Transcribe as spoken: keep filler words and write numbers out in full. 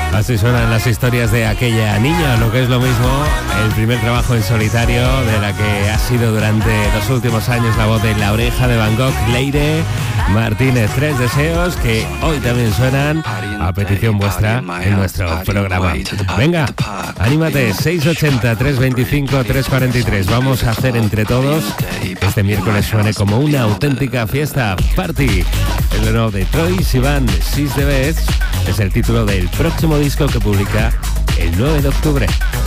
Así suenan las historias de aquella niña, lo que es lo mismo, el primer trabajo en solitario de la que ha sido durante los últimos años la voz de La Oreja de Van Gogh, Leire Martínez. Tres deseos que hoy también suenan a petición vuestra en nuestro programa. Venga, anímate, seis ochenta, trescientos veinticinco, trescientos cuarenta y tres. Vamos a hacer entre todos que este miércoles suene como una auténtica fiesta. Party, el nuevo de Troye Sivan, She's the Best, es el título del próximo disco que publica el nueve de octubre.